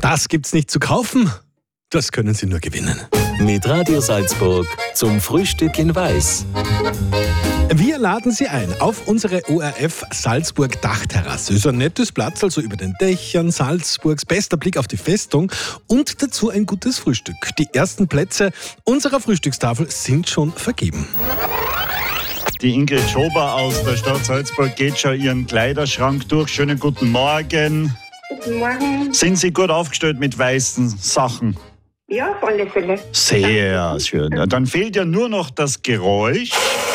Das gibt's nicht zu kaufen, das können Sie nur gewinnen. Mit Radio Salzburg zum Frühstück in Weiß. Wir laden Sie ein auf unsere ORF Salzburg Dachterrasse. Ist ein nettes Platz, also über den Dächern Salzburgs, bester Blick auf die Festung und dazu ein gutes Frühstück. Die ersten Plätze unserer Frühstückstafel sind schon vergeben. Die Ingrid Schober aus der Stadt Salzburg geht schon ihren Kleiderschrank durch. Schönen guten Morgen. Guten Morgen. Sind Sie gut aufgestellt mit weißen Sachen? Ja, auf alle Fälle. Sehr schön. Ja, dann fehlt ja nur noch das Geräusch.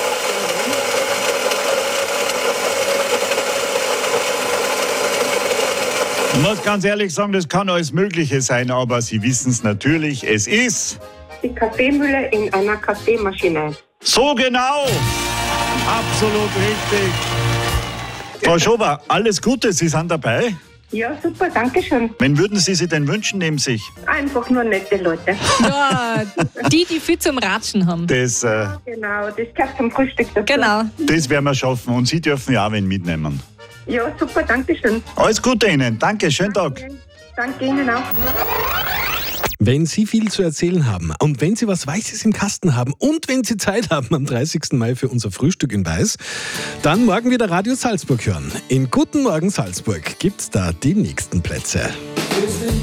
Ich muss ganz ehrlich sagen, das kann alles Mögliche sein, aber Sie wissen es natürlich, es ist Die Kaffeemühle in einer Kaffeemaschine. so genau. Absolut richtig. Frau Schober, alles Gute, Sie sind dabei. Ja, super, danke schön. Wen würden Sie sich denn wünschen neben sich? Einfach nur nette Leute. Ja, die viel zum Ratschen haben. Das Genau, das gehört zum Frühstück dazu. Genau. werden wir schaffen und Sie dürfen ja auch wen mitnehmen. Ja, super, danke schön. Alles Gute Ihnen, danke, schönen Tag. Danke Ihnen auch. Wenn Sie viel zu erzählen haben und wenn Sie was Weißes im Kasten haben und wenn Sie Zeit haben am 30. Mai für unser Frühstück in Weiß, dann morgen wieder Radio Salzburg hören. In Guten Morgen Salzburg gibt's da die nächsten Plätze.